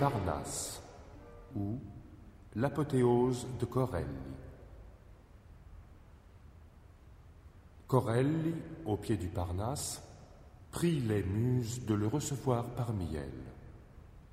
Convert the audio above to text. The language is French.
Parnasse ou l'apothéose de Corelli. Corelli, au pied du Parnasse, prie les muses de le recevoir parmi elles.